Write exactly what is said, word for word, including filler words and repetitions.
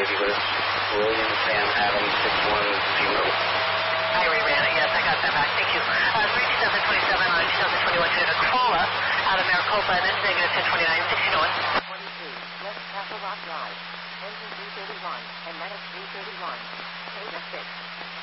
Navy with us. William Sam Adams six one zero. I reran it, yes, I got that back. Thank you. Uh, three two seven twenty-seven on two thousand twenty-one Toyota Corolla out of Maricopa, and then negative ten twenty-nine, sixty to one. twenty-two, West Castle Rock Drive, engine three thirty-one, and medic three thirty-one, Toyota six.